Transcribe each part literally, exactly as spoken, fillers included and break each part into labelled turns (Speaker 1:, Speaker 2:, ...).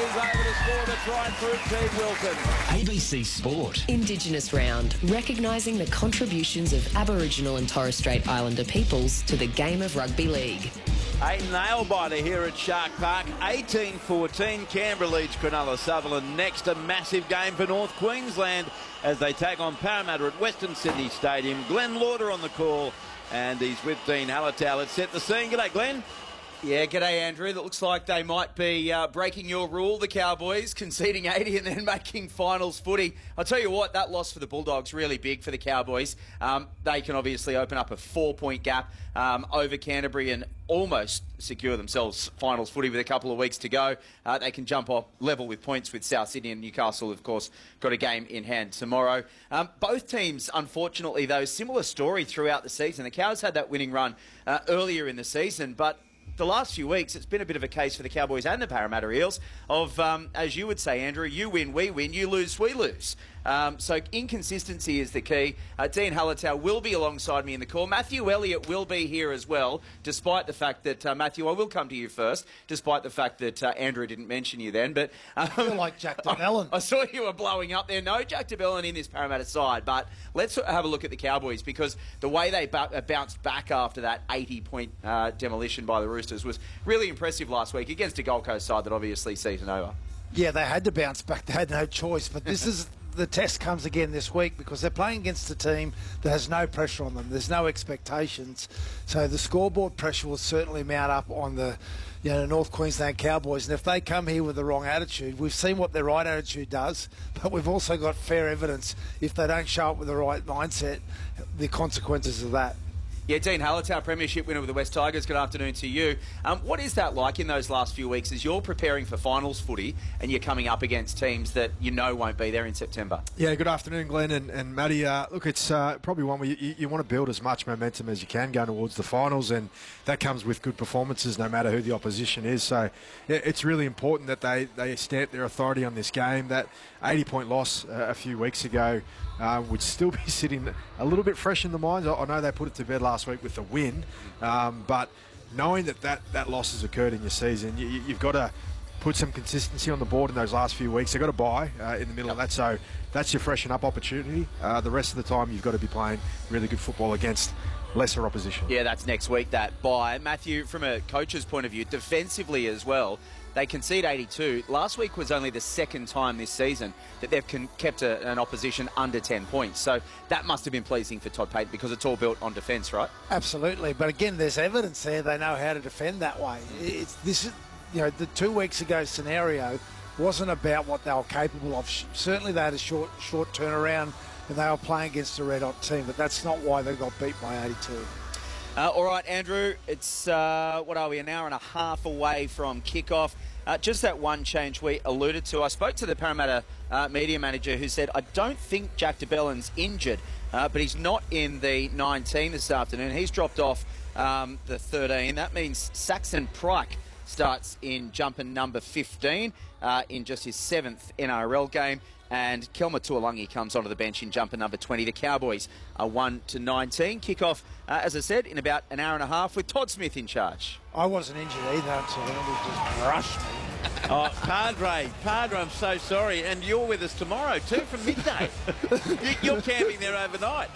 Speaker 1: is over to score the try through Team Wilton.
Speaker 2: A B C Sport.
Speaker 3: Indigenous Round, recognising the contributions of Aboriginal and Torres Strait Islander peoples to the game of rugby league.
Speaker 1: A nail-biter here at Shark Park. eighteen fourteen, Canberra leads Cronulla Sutherland. Next, a massive game for North Queensland as they take on Parramatta at Western Sydney Stadium. Glenn Lauder on the call, and he's with Dean Hallertau. Let's set the scene. G'day, Glenn.
Speaker 4: Yeah, g'day, Andrew. It looks like they might be uh, breaking your rule, the Cowboys, conceding eighty and then making finals footy. I'll tell you what, that loss for the Bulldogs really big for the Cowboys. Um, they can obviously open up a four-point gap um, over Canterbury and almost secure themselves finals footy with a couple of weeks to go. Uh, they can jump off level with points with South Sydney, and Newcastle, of course, got a game in hand tomorrow. Um, both teams, unfortunately, though, similar story throughout the season. The Cows had that winning run uh, earlier in the season, but the last few weeks, it's been a bit of a case for the Cowboys and the Parramatta Eels of, um, as you would say, Andrew, you win, we win, you lose, we lose. Um, so inconsistency is the key. Uh, Dean Hallertau will be alongside me in the call. Matthew Elliott will be here as well, despite the fact that, uh, Matthew, I will come to you first, despite the fact that uh, Andrew didn't mention you then. But um,
Speaker 5: I feel like Jack de Belin.
Speaker 4: I, I saw you were blowing up there. No Jack de Belin in this Parramatta side, but let's have a look at the Cowboys, because the way they b- bounced back after that eighty-point uh, demolition by the Roosters was really impressive last week against a Gold Coast side that obviously season over.
Speaker 5: Yeah, they had to bounce back. They had no choice. But this is the test comes again this week because they're playing against a team that has no pressure on them. There's no expectations. So the scoreboard pressure will certainly mount up on the you know, North Queensland Cowboys. And if they come here with the wrong attitude, we've seen what their right attitude does, but we've also got fair evidence if they don't show up with the right mindset, the consequences of that.
Speaker 4: Yeah, Dean Hallertau, Premiership winner with the West Tigers. Good afternoon to you. Um, what is that like in those last few weeks as you're preparing for finals footy and you're coming up against teams that you know won't be there in September?
Speaker 6: Yeah, good afternoon, Glenn and, and Matty. Uh, look, it's uh, probably one where you, you want to build as much momentum as you can going towards the finals, and that comes with good performances no matter who the opposition is. So yeah, it's really important that they, they stamp their authority on this game. That eighty-point loss uh, a few weeks ago uh, would still be sitting a little bit fresh in the minds. I, I know they put it to bed last week with the win, um, but knowing that, that that loss has occurred in your season, you, you've got to put some consistency on the board in those last few weeks. They've got to buy uh, in the middle of that, so that's your freshen up opportunity. Uh, the rest of the time you've got to be playing really good football against lesser opposition.
Speaker 4: Yeah, that's next week, that buy. Matthew, from a coach's point of view, defensively as well, they concede eighty-two. Last week was only the second time this season that they've con- kept a, an opposition under ten points. So that must have been pleasing for Todd Payten because it's all built on defence, right?
Speaker 5: Absolutely. But again, there's evidence there they know how to defend that way. It's this is, you know, the two weeks ago scenario wasn't about what they were capable of. Certainly they had a short short turnaround and they were playing against a red-hot team, but that's not why they got beat by eighty-two.
Speaker 4: Uh, all right, Andrew, it's, uh, what are we, an hour and a half away from kickoff. Uh, just that one change we alluded to. I spoke to the Parramatta uh, media manager who said, I don't think Jack de Belin's injured, uh, but he's not in the nineteen this afternoon. He's dropped off um, the thirteen. That means Saxon Pryke starts in jumper number fifteen uh, in just his seventh N R L game. And Kelma Tuolangi comes onto the bench in jumper number twenty. The Cowboys are one to nineteen. Kick-off, uh, as I said, in about an hour and a half with Todd Smith in charge.
Speaker 5: I wasn't injured either until Andy just brushed me.
Speaker 1: Oh, Padre, Padre, I'm so sorry. And you're with us tomorrow too from midday. You're camping there overnight.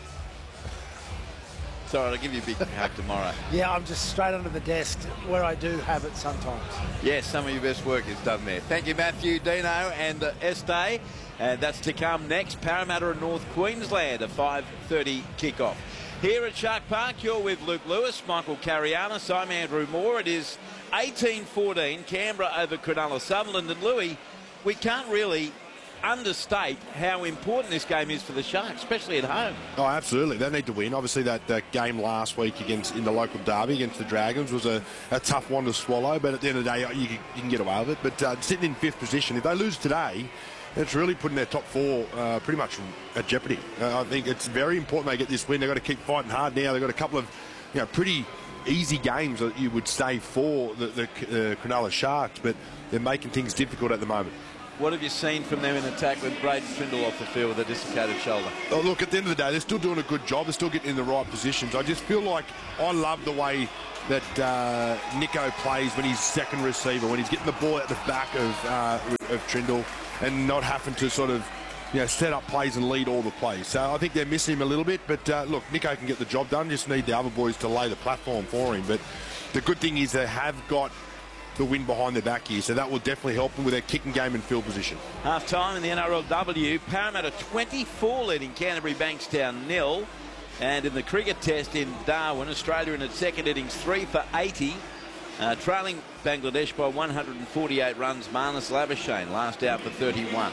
Speaker 1: Sorry, I'll give you a big hug tomorrow.
Speaker 5: Yeah, I'm just straight under the desk where I do have it sometimes.
Speaker 1: Yes, some of your best work is done there. Thank you, Matthew, Dino and uh, Este. And that's to come next. Parramatta and North Queensland, a five thirty kickoff. Here at Shark Park, you're with Luke Lewis, Michael Carianis. I'm Andrew Moore. It is eighteen fourteen, Canberra over Cronulla Sutherland. And Louis, we can't really understate how important this game is for the Sharks, especially at home.
Speaker 7: Oh, absolutely. They need to win. Obviously, that, that game last week against in the local derby against the Dragons was a, a tough one to swallow, but at the end of the day, you can, you can get away with it. But uh, sitting in fifth position, if they lose today, it's really putting their top four uh, pretty much at jeopardy. Uh, I think it's very important they get this win. They've got to keep fighting hard now. They've got a couple of you know, pretty easy games that you would say for the, the uh, Cronulla Sharks, but they're making things difficult at the moment.
Speaker 1: what have you seen from them in attack with Braden Trindle off the field with a dislocated shoulder?
Speaker 7: Oh, look, at the end of the day, they're still doing a good job. They're still getting in the right positions. I just feel like I love the way that uh, Nico plays when he's second receiver, when he's getting the ball at the back of, uh, of Trindle and not having to sort of, you know, set up plays and lead all the plays. So I think they're missing him a little bit. But, uh, look, Nico can get the job done. Just need the other boys to lay the platform for him. But the good thing is they have got the win behind their back here, so that will definitely help them with their kicking game and field position.
Speaker 1: Half time in the N R L W, Parramatta twenty-four leading Canterbury Bankstown nil. And in the cricket test in Darwin, Australia in its second innings three for eighty, uh, trailing Bangladesh by one hundred forty-eight runs. Marnus Labuschagne last out for thirty-one.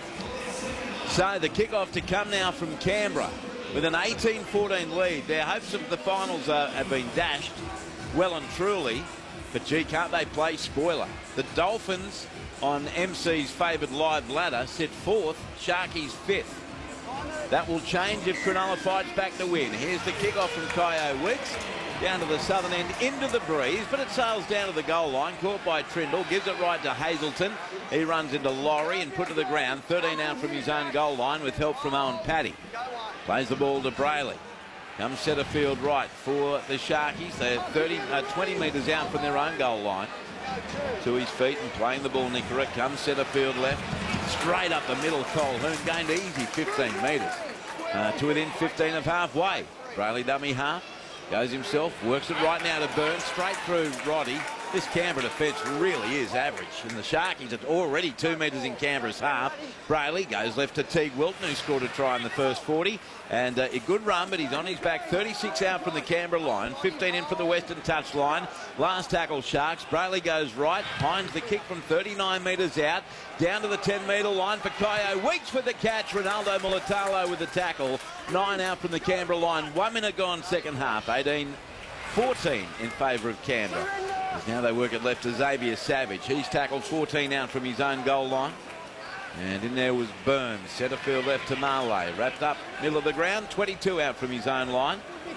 Speaker 1: So the kickoff to come now from Canberra with an eighteen fourteen lead. Their hopes of the finals uh, have been dashed well and truly. But gee, can't they play spoiler? The Dolphins on M C's favoured live ladder sit fourth, Sharkies fifth. That will change if Cronulla fights back to win. Here's the kickoff from Kyo Weeks. Down to the southern end, into the breeze, but it sails down to the goal line. Caught by Trindle, gives it right to Hazelton. He runs into Laurie and put to the ground. thirteen out from his own goal line with help from Owen Paddy. Plays the ball to Brayley. Comes centre field right for the Sharkies. They're thirty, uh, twenty metres out from their own goal line. To his feet and playing the ball, Nickera. Comes centre field left. Straight up the middle, Colquhoun. Gained easy fifteen metres. Uh, to within fifteen of halfway. Brayley dummy half. Goes himself. Works it right now to Burns. Straight through Roddy. This Canberra defence really is average. And the Sharkies are already two metres in Canberra's half. Brayley goes left to Teague Wilton, who scored a try in the first forty. And uh, a good run, but he's on his back. thirty-six out from the Canberra line. fifteen in for the Western touch line. Last tackle, Sharks. Brayley goes right. Hines the kick from thirty-nine metres out. Down to the ten metre line for Kyo Weeks with the catch. Ronaldo Mulatalo with the tackle. Nine out from the Canberra line. One minute gone, second half. eighteen fourteen in favour of Canberra. As now they work it left to Xavier Savage. He's tackled fourteen out from his own goal line. And in there was Burns. Centre field left to Marley. Wrapped up middle of the ground. twenty-two out from his own line.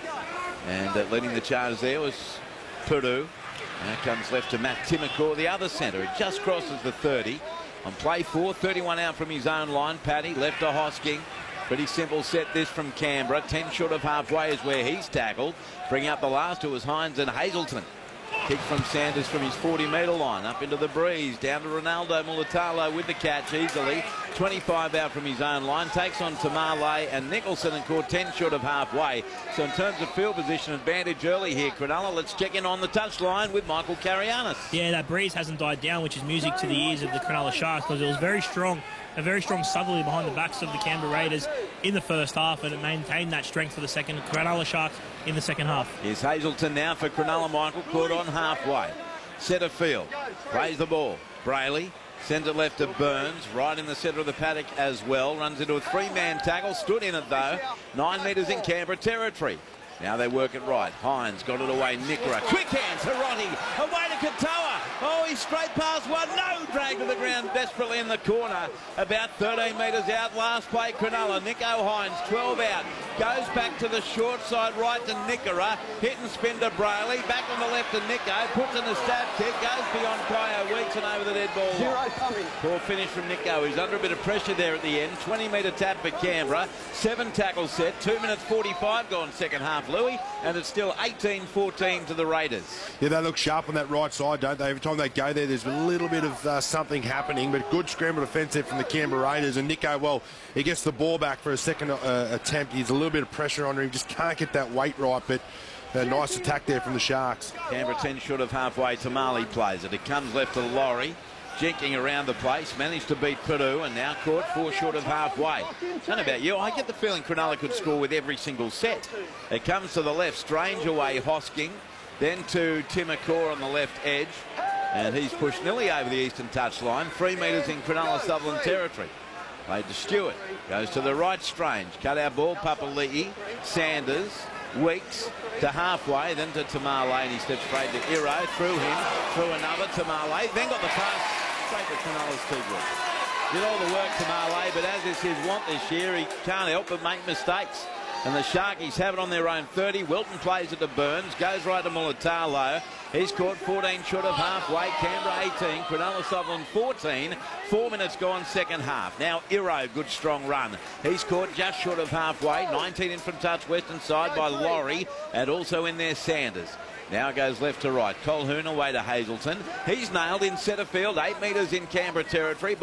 Speaker 1: And uh, leading the charge there was Purdue. Now comes left to Matt Timokor, the other centre. It just crosses the thirty. On play four, thirty-one out from his own line. Paddy left to Hosking. Pretty simple set this from Canberra. ten short of halfway is where he's tackled. Bring out the last two was Hines and Hazelton. Kick from Sanders from his forty metre line. Up into the breeze. Down to Ronaldo Mulatalo with the catch easily. twenty-five out from his own line. Takes on Tamale and Nicholson and caught ten short of halfway. So in terms of field position advantage early here, Cronulla, let's check in on the touchline with Michael Carianis.
Speaker 8: Yeah, that breeze hasn't died down, which is music to the ears of the Cronulla Sharks, because it was very strong. A very strong southerly behind the backs of the Canberra Raiders in the first half, and it maintained that strength for the second. Cronulla Sharks in the second half.
Speaker 1: Here's Hazelton now for Cronulla. Michael caught on halfway. Centre field. Plays the ball. Brayley sends it left to Burns. Right in the centre of the paddock as well. Runs into a three-man tackle. Stood in it though. Nine metres in Canberra territory. Now they work it right. Hines got it away. Nickera. Quick hands. Hiroti. Away to Katoa. Oh, he's straight past one. No drag to the ground desperately in the corner. About thirteen metres out. Last play, Cronulla. Nico Hines, twelve out. Goes back to the short side right to Nickera. Hit and spin to Brayley. Back on the left to Nico. Puts in a stab kick. Goes beyond Kyo Weeks and over the dead ball. Zero coming. Poor finish from Nico. He's under a bit of pressure there at the end. twenty metre tap for Canberra. Seven tackles set. two minutes forty-five gone second half, Louis. And it's still eighteen fourteen to the Raiders.
Speaker 7: Yeah, they look sharp on that right side, don't they? Every time they go there, there's a little bit of uh, something happening, but good scramble defence there from the Canberra Raiders. And Nico, well, he gets the ball back for a second uh, attempt. He's a little bit of pressure on him. Just can't get that weight right, but a nice attack there from the Sharks.
Speaker 1: Canberra ten short of halfway. Tamale plays it. It comes left to Laurie. Jinking around the place, managed to beat Purdue and now caught four short of halfway. I don't know about you, I get the feeling Cronulla could score with every single set. It comes to the left, Strange away, Hosking, then to Timokor on the left edge, and he's pushed nearly over the eastern touchline, three metres in Cronulla Sutherland territory. Played to Stewart, goes to the right, Strange, cut out ball, Papali'i, Sanders, Weeks to halfway, then to Tamale, and he steps straight to Iro, through him, through another, Tamale, then got the pass. Straight to Cronulla's Teague. Did all the work to Marley, but as is his want this year, he can't help but make mistakes. And the Sharkies have it on their own thirty. Wilton plays it to Burns. Goes right to Mulatalo. He's caught fourteen short of halfway. Canberra eighteen. Cronulla Sutherland fourteen. Four minutes gone second half. Now Iro, good strong run. He's caught just short of halfway. nineteen in from touch western side by Laurie. And also in there Sanders. Now goes left to right. Colhoun away to Hazelton. He's nailed in centre field. Eight metres in Canberra territory.